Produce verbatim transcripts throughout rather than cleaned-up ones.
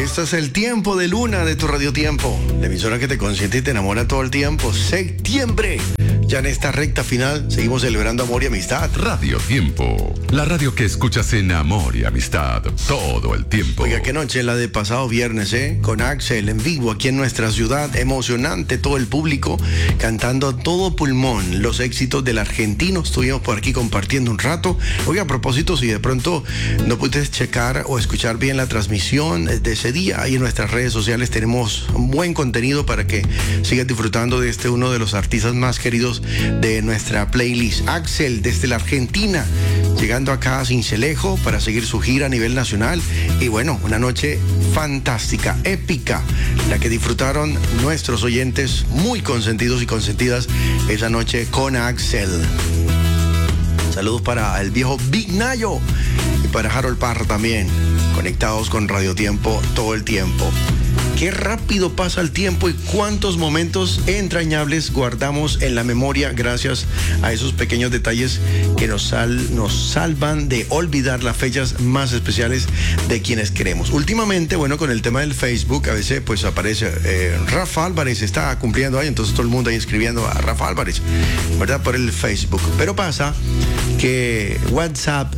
Esto es el tiempo de luna de tu Radio Tiempo, la emisora que te consiente y te enamora todo el tiempo. Septiembre, ya en esta recta final, seguimos celebrando amor y amistad. Radio Tiempo, la radio que escuchas en amor y amistad todo el tiempo. Oiga, qué noche la de pasado viernes, ¿eh? Con Axel en vivo aquí en nuestra ciudad, emocionante todo el público, cantando a todo pulmón los éxitos del argentino. Estuvimos por aquí compartiendo un rato. Oiga, a propósito, si de pronto no pudiste checar o escuchar bien la transmisión de ese día, ahí en nuestras redes sociales tenemos un buen contenido para que sigas disfrutando de este uno de los artistas más queridos de nuestra playlist. Axel desde la Argentina, llegando acá a Sincelejo para seguir su gira a nivel nacional. Y bueno, una noche fantástica, épica, la que disfrutaron nuestros oyentes muy consentidos y consentidas esa noche con Axel. Saludos para el viejo Big Nayo y para Harold Parra también, conectados con Radio Tiempo todo el tiempo. Qué rápido pasa el tiempo y cuántos momentos entrañables guardamos en la memoria gracias a esos pequeños detalles que nos, sal, nos salvan de olvidar las fechas más especiales de quienes queremos. Últimamente, bueno, con el tema del Facebook, a veces pues aparece eh, Rafa Álvarez está cumpliendo ahí, entonces todo el mundo ahí escribiendo a Rafa Álvarez, ¿verdad? Por el Facebook. Pero pasa que WhatsApp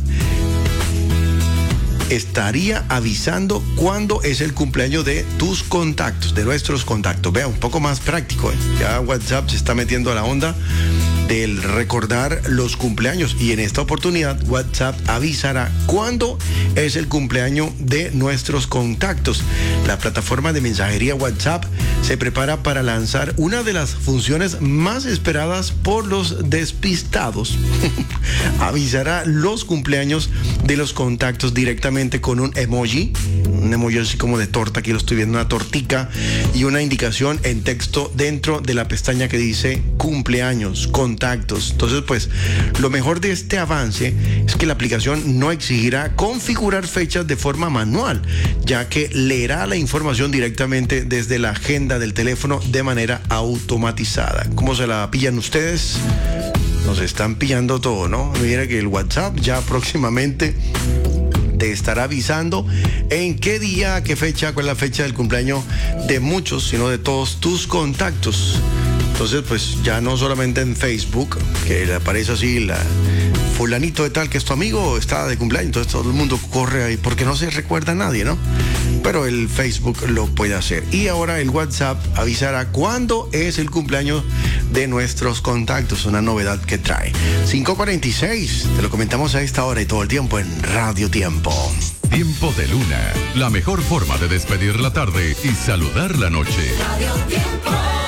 estaría avisando cuándo es el cumpleaños de tus contactos, de nuestros contactos. Vea, un poco más práctico, ¿eh? Ya WhatsApp se está metiendo a la onda del recordar los cumpleaños y en esta oportunidad WhatsApp avisará cuándo es el cumpleaños de nuestros contactos. La plataforma de mensajería WhatsApp se prepara para lanzar una de las funciones más esperadas por los despistados. Avisará los cumpleaños de los contactos directamente con un emoji, un emoji así como de torta, aquí lo estoy viendo, una tortica, y una indicación en texto dentro de la pestaña que dice cumpleaños, contactos. Entonces, pues, lo mejor de este avance es que la aplicación no exigirá configurar fechas de forma manual, ya que leerá la información directamente desde la agenda del teléfono de manera automatizada. ¿Cómo se la pillan ustedes? Nos están pillando todo, ¿no? Mira que el WhatsApp ya próximamente te estará avisando en qué día, qué fecha, cuál es la fecha del cumpleaños de muchos, sino de todos tus contactos. Entonces, pues ya no solamente en Facebook, que le aparece así la fulanito de tal que es tu amigo, está de cumpleaños, entonces todo el mundo corre ahí porque no se recuerda a nadie, ¿no? Pero el Facebook lo puede hacer. Y ahora el WhatsApp avisará cuándo es el cumpleaños de nuestros contactos, una novedad que trae. cinco cuarenta y seis, te lo comentamos a esta hora y todo el tiempo en Radio Tiempo. Tiempo de luna, la mejor forma de despedir la tarde y saludar la noche. Radio Tiempo.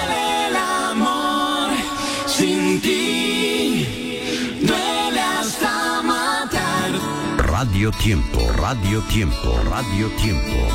Sin ti, duele hasta matar. Radio Tiempo, Radio Tiempo, Radio Tiempo.